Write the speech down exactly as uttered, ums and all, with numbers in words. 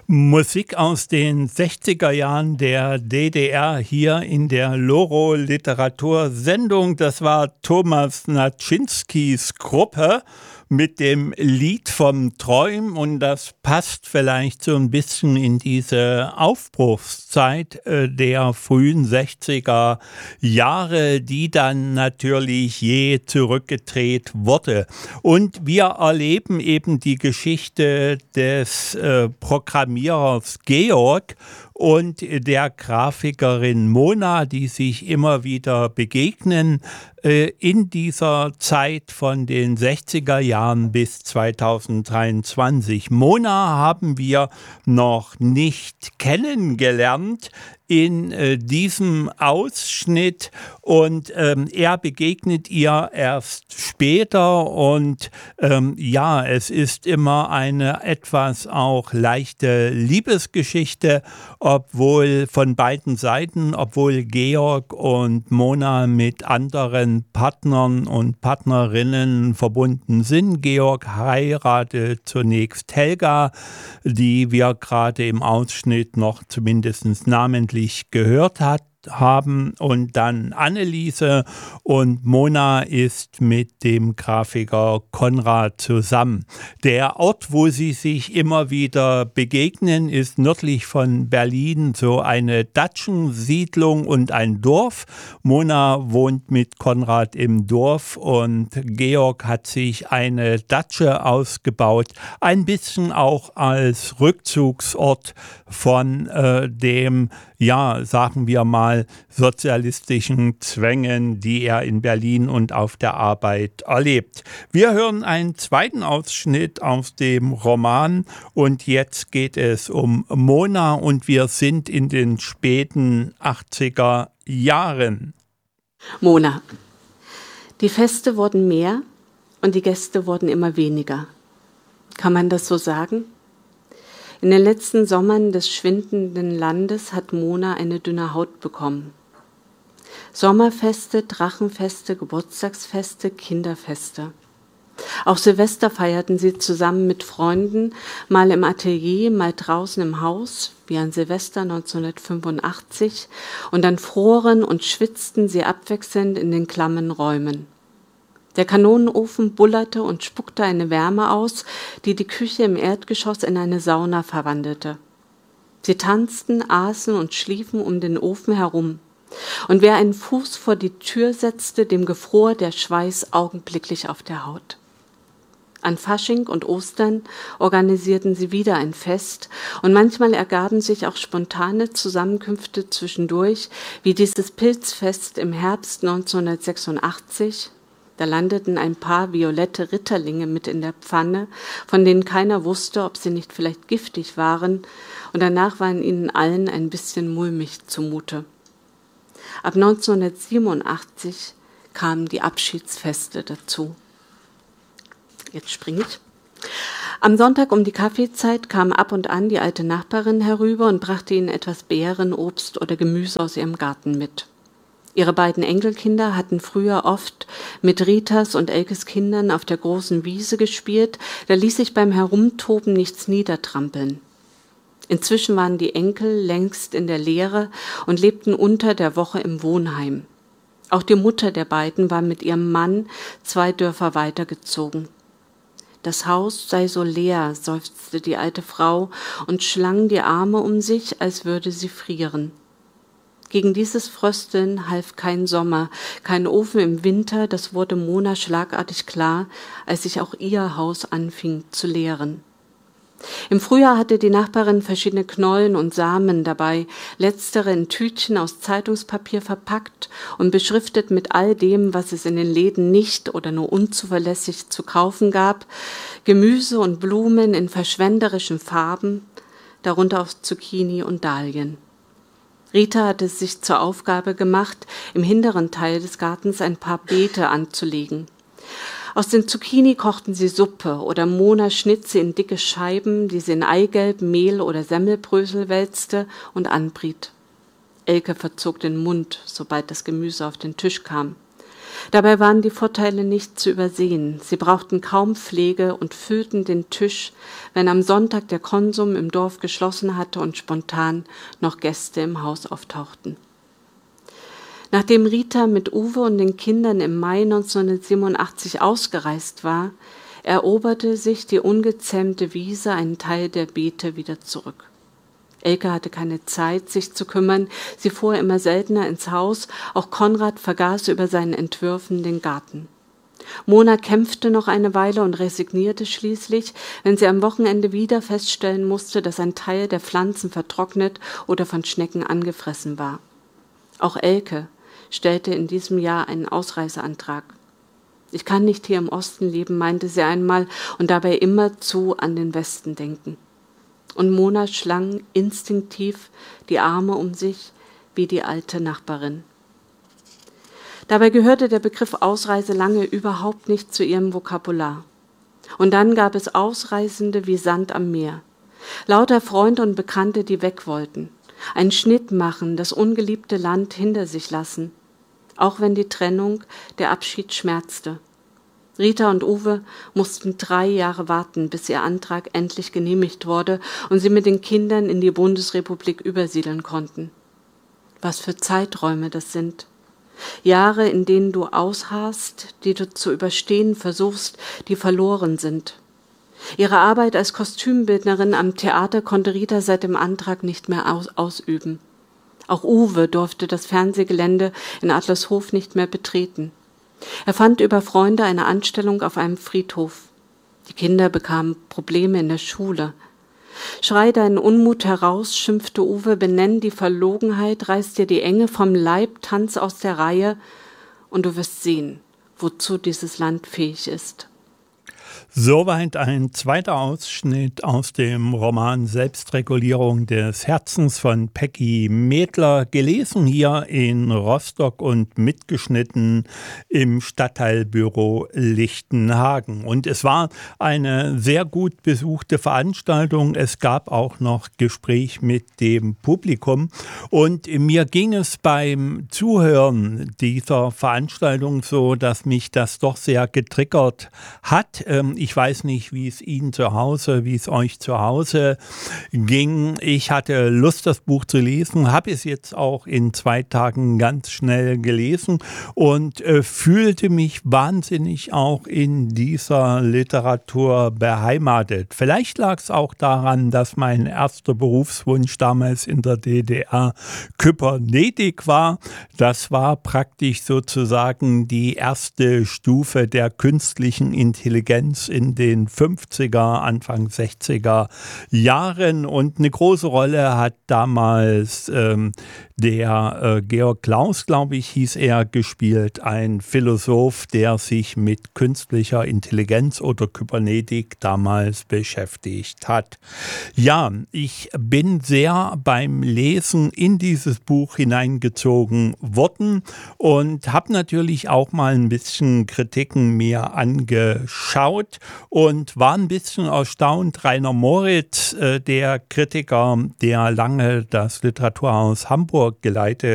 Musik aus den sechziger Jahren der D D R hier in der Loro Literatursendung. Das war Thomas Naczynskis Gruppe mit dem Lied vom Träum, und das passt vielleicht so ein bisschen in diese Aufbruchszeit äh, der frühen sechziger Jahre, die dann natürlich je zurückgedreht wurde. Und wir erleben eben die Geschichte des äh, Programmierers Georg und der Grafikerin Mona, die sich immer wieder begegnen äh, in dieser Zeit von den sechziger Jahren bis zweitausenddreiundzwanzig. Mona haben wir noch nicht kennengelernt in äh, diesem Ausschnitt, und ähm, er begegnet ihr erst später, und ähm, ja, es ist immer eine etwas auch leichte Liebesgeschichte, obwohl von beiden Seiten, obwohl Georg und Mona mit anderen Partnern und Partnerinnen verbunden sind. Georg heiratet zunächst Helga, die wir gerade im Ausschnitt noch zumindest namentlich gehört hat, haben, und dann Anneliese, und Mona ist mit dem Grafiker Konrad zusammen. Der Ort, wo sie sich immer wieder begegnen, ist nördlich von Berlin so eine Datschensiedlung und ein Dorf. Mona wohnt mit Konrad im Dorf und Georg hat sich eine Datsche ausgebaut, ein bisschen auch als Rückzugsort von äh, dem, ja, sagen wir mal, sozialistischen Zwängen, die er in Berlin und auf der Arbeit erlebt. Wir hören einen zweiten Ausschnitt aus dem Roman, und jetzt geht es um Mona, und wir sind in den späten achtziger Jahren. Mona. Die Feste wurden mehr und die Gäste wurden immer weniger. Kann man das so sagen? In den letzten Sommern des schwindenden Landes hat Mona eine dünne Haut bekommen. Sommerfeste, Drachenfeste, Geburtstagsfeste, Kinderfeste. Auch Silvester feierten sie zusammen mit Freunden, mal im Atelier, mal draußen im Haus, wie an Silvester neunzehnhundertfünfundachtzig, und dann froren und schwitzten sie abwechselnd in den klammen Räumen. Der Kanonenofen bullerte und spuckte eine Wärme aus, die die Küche im Erdgeschoss in eine Sauna verwandelte. Sie tanzten, aßen und schliefen um den Ofen herum. Und wer einen Fuß vor die Tür setzte, dem gefror der Schweiß augenblicklich auf der Haut. An Fasching und Ostern organisierten sie wieder ein Fest, und manchmal ergaben sich auch spontane Zusammenkünfte zwischendurch, wie dieses Pilzfest im Herbst neunzehnhundertsechsundachtzig. Da landeten ein paar violette Ritterlinge mit in der Pfanne, von denen keiner wusste, ob sie nicht vielleicht giftig waren, und danach waren ihnen allen ein bisschen mulmig zumute. Ab neunzehnhundertsiebenundachtzig kamen die Abschiedsfeste dazu. Jetzt springe ich. Am Sonntag um die Kaffeezeit kam ab und an die alte Nachbarin herüber und brachte ihnen etwas Beeren, Obst oder Gemüse aus ihrem Garten mit. Ihre beiden Enkelkinder hatten früher oft mit Ritas und Elkes Kindern auf der großen Wiese gespielt, da ließ sich beim Herumtoben nichts niedertrampeln. Inzwischen waren die Enkel längst in der Lehre und lebten unter der Woche im Wohnheim. Auch die Mutter der beiden war mit ihrem Mann zwei Dörfer weitergezogen. Das Haus sei so leer, seufzte die alte Frau und schlang die Arme um sich, als würde sie frieren. Gegen dieses Frösteln half kein Sommer, kein Ofen im Winter, das wurde Mona schlagartig klar, als sich auch ihr Haus anfing zu leeren. Im Frühjahr hatte die Nachbarin verschiedene Knollen und Samen dabei, letztere in Tütchen aus Zeitungspapier verpackt und beschriftet mit all dem, was es in den Läden nicht oder nur unzuverlässig zu kaufen gab, Gemüse und Blumen in verschwenderischen Farben, darunter auch Zucchini und Dahlien. Rita hatte es sich zur Aufgabe gemacht, im hinteren Teil des Gartens ein paar Beete anzulegen. Aus den Zucchini kochten sie Suppe oder Mona schnitt sie in dicke Scheiben, die sie in Eigelb, Mehl oder Semmelbrösel wälzte und anbriet. Elke verzog den Mund, sobald das Gemüse auf den Tisch kam. Dabei waren die Vorteile nicht zu übersehen. Sie brauchten kaum Pflege und füllten den Tisch, wenn am Sonntag der Konsum im Dorf geschlossen hatte und spontan noch Gäste im Haus auftauchten. Nachdem Rita mit Uwe und den Kindern im Mai neunzehnhundertsiebenundachtzig ausgereist war, eroberte sich die ungezähmte Wiese einen Teil der Beete wieder zurück. Elke hatte keine Zeit, sich zu kümmern. Sie fuhr immer seltener ins Haus. Auch Konrad vergaß über seinen Entwürfen den Garten. Mona kämpfte noch eine Weile und resignierte schließlich, wenn sie am Wochenende wieder feststellen musste, dass ein Teil der Pflanzen vertrocknet oder von Schnecken angefressen war. Auch Elke stellte in diesem Jahr einen Ausreiseantrag. Ich kann nicht hier im Osten leben, meinte sie einmal und dabei immerzu an den Westen denken. Und Mona schlang instinktiv die Arme um sich wie die alte Nachbarin. Dabei gehörte der Begriff Ausreise lange überhaupt nicht zu ihrem Vokabular. Und dann gab es Ausreisende wie Sand am Meer. Lauter Freunde und Bekannte, die weg wollten. Einen Schnitt machen, das ungeliebte Land hinter sich lassen. Auch wenn die Trennung, der Abschied schmerzte. Rita und Uwe mussten drei Jahre warten, bis ihr Antrag endlich genehmigt wurde und sie mit den Kindern in die Bundesrepublik übersiedeln konnten. Was für Zeiträume das sind. Jahre, in denen du ausharrst, die du zu überstehen versuchst, die verloren sind. Ihre Arbeit als Kostümbildnerin am Theater konnte Rita seit dem Antrag nicht mehr aus- ausüben. Auch Uwe durfte das Fernsehgelände in Adlershof nicht mehr betreten. Er fand über Freunde eine Anstellung auf einem Friedhof. Die Kinder bekamen Probleme in der Schule. Schrei deinen Unmut heraus, schimpfte Uwe, benenn die Verlogenheit, reiß dir die Enge vom Leib, tanz aus der Reihe und du wirst sehen, wozu dieses Land fähig ist. Soweit ein zweiter Ausschnitt aus dem Roman Selbstregulierung des Herzens von Peggy Medler, gelesen hier in Rostock und mitgeschnitten im Stadtteilbüro Lichtenhagen. Und es war eine sehr gut besuchte Veranstaltung. Es gab auch noch Gespräch mit dem Publikum. Und mir ging es beim Zuhören dieser Veranstaltung so, dass mich das doch sehr getriggert hat. Ich weiß nicht, wie es Ihnen zu Hause, wie es euch zu Hause ging. Ich hatte Lust, das Buch zu lesen, habe es jetzt auch in zwei Tagen ganz schnell gelesen und äh, fühlte mich wahnsinnig auch in dieser Literatur beheimatet. Vielleicht lag es auch daran, dass mein erster Berufswunsch damals in der D D R Kybernetik war. Das war praktisch sozusagen die erste Stufe der künstlichen Intelligenz in den fünfziger, Anfang sechziger Jahren. Und eine große Rolle hat damals ähm, der äh, Georg Klaus, glaube ich, hieß er, gespielt. Ein Philosoph, der sich mit künstlicher Intelligenz oder Kybernetik damals beschäftigt hat. Ja, ich bin sehr beim Lesen in dieses Buch hineingezogen worden und habe natürlich auch mal ein bisschen Kritiken mir angeschaut und war ein bisschen erstaunt. Rainer Moritz, äh, der Kritiker, der lange das Literaturhaus Hamburg geleitet